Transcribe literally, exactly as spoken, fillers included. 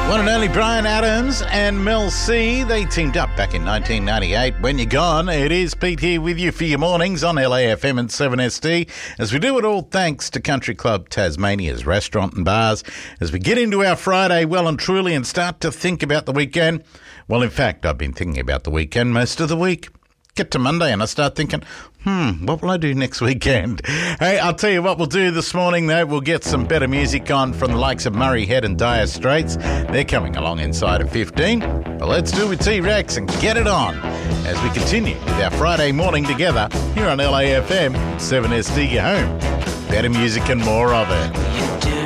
One and only Bryan Adams and Mel C. They teamed up back in nineteen ninety-eight. When you're gone, it is Pete here with you for your mornings on L A F M and seven S D. As we do it all thanks to Country Club Tasmania's restaurant and bars. As we get into our Friday well and truly and start to think about the weekend. Well, in fact, I've been thinking about the weekend most of the week. Get to Monday and I start thinking, hmm, what will I do next weekend? Hey, I'll tell you what we'll do this morning, though. We'll get some better music on from the likes of Murray Head and Dire Straits. They're coming along inside of fifteen. But let's do it with T-Rex and get it on as we continue with our Friday morning together here on L A F M, seven S D, your home. Better music and more of it.